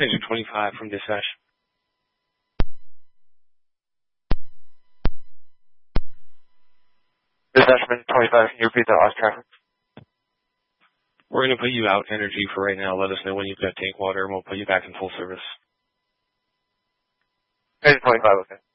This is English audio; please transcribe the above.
Engine 25 from dispatch. Dispatch from Engine 25, can you repeat that last traffic? We're going to put you out energy for right now. Let us know when you've got tank water, and we'll put you back in full service. Engine 25, okay.